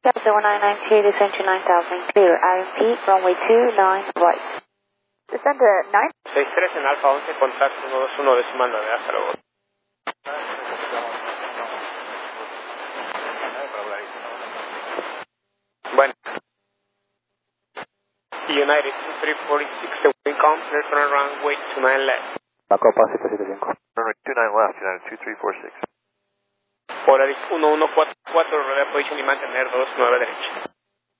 Delta 1992, descend to 9000, clear. IMP, runway 29, right. Descend to 9. 63 en Alfa 11, contacto 121 decimal 9, hasta luego. Bueno. United 2346, the wind calm, clear turn runway 29 left. Copa 775. Runway 29 left, United 2346. Polaris 1144, rodea position y mantener 29 derecha.